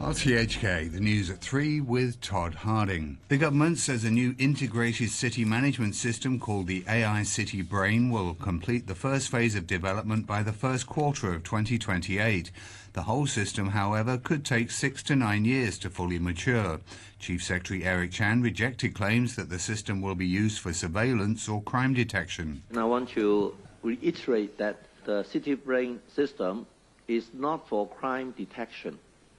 RTHK, the news at 3 with Todd Harding. The government says a new integrated city management system called the AI City Brain will complete the first phase of development by the first quarter of 2028. The whole system, however, could take 6 to 9 years to fully mature. Chief Secretary Eric Chan rejected claims that the system will be used for surveillance or crime detection. And I want to reiterate that the City Brain system is not for crime detection.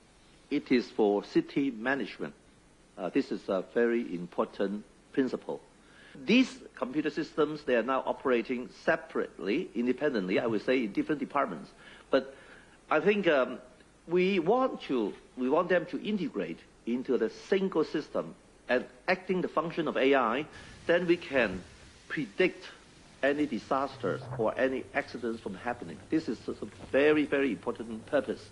It is for city management. This is a very important principle. These computer systems, they are now operating separately, independently, I would say, in different departments. But I think we want them to integrate into the single system and acting the function of AI, then we can predict any disasters or any accidents from happening. This is a very, very important purpose.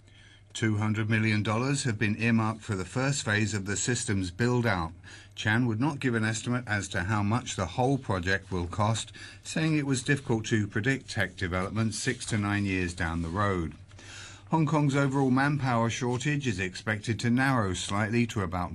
$200 million have been earmarked for the first phase of the system's build-out. Chan would not give an estimate as to how much the whole project will cost, saying it was difficult to predict tech development 6 to 9 years down the road. Hong Kong's overall manpower shortage is expected to narrow slightly to about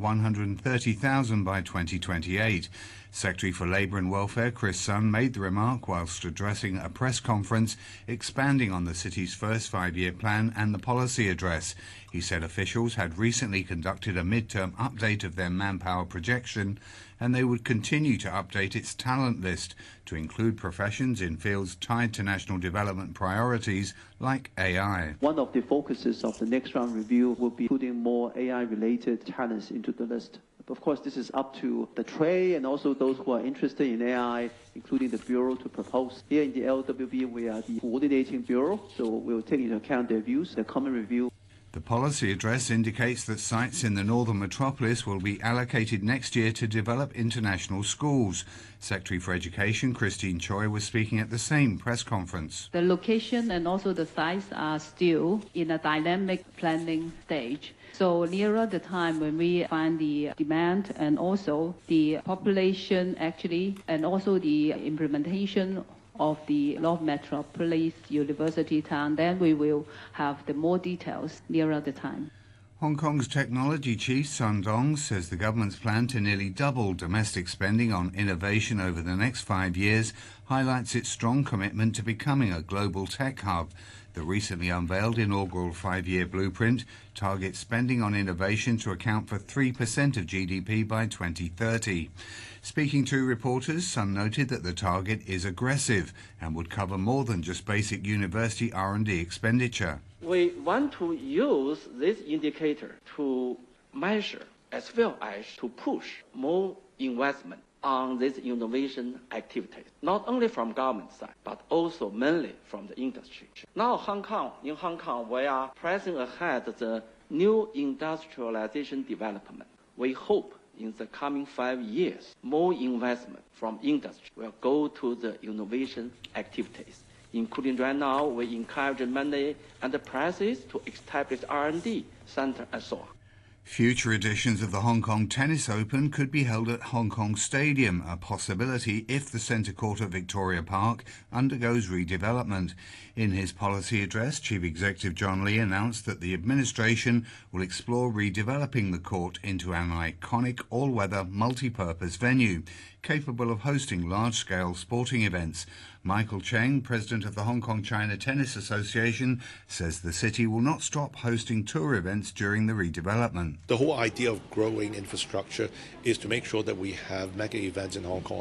130,000 by 2028. Secretary for Labour and Welfare Chris Sun made the remark whilst addressing a press conference expanding on the city's first 5-year plan and the policy address. He said officials had recently conducted a mid-term update of their manpower projection and they would continue to update its talent list to include professions in fields tied to national development priorities like AI. One of the focuses of the next round review will be putting more AI-related talents into the list. Of course, this is up to the trade and also those who are interested in AI, including the Bureau, to propose. Here in the LWB, we are the coordinating bureau, so we'll take into account their views, the common review. The policy address indicates that sites in the northern metropolis will be allocated next year to develop international schools. Secretary for Education Christine Choi was speaking at the same press conference. The location and also the sites are still in a dynamic planning stage. So nearer the time when we find the demand and also the population actually, and also the implementation of the North Metropolis University Town, then we will have the more details nearer the time. Hong Kong's technology chief Sun Dong says the government's plan to nearly double domestic spending on innovation over the next 5 years highlights its strong commitment to becoming a global tech hub. The recently unveiled inaugural 5-year blueprint targets spending on innovation to account for 3% of GDP by 2030. Speaking to reporters, Sun noted that the target is aggressive and would cover more than just basic university R&D expenditure. We want to use this indicator to measure as well as to push more investment on this innovation activities, not only from government side, but also mainly from the industry. Now in Hong Kong, we are pressing ahead the new industrialization development. We hope in the coming 5 years, more investment from industry will go to the innovation activities, including right now, we encourage many enterprises to establish R&D center and so on. Future editions of the Hong Kong Tennis Open could be held at Hong Kong Stadium, a possibility if the centre court at Victoria Park undergoes redevelopment. In his policy address, Chief Executive John Lee announced that the administration will explore redeveloping the court into an iconic all-weather multi-purpose venue, capable of hosting large-scale sporting events. Michael Cheng, president of the Hong Kong China Tennis Association, says the city will not stop hosting tour events during the redevelopment. The whole idea of growing infrastructure is to make sure that we have mega events in Hong Kong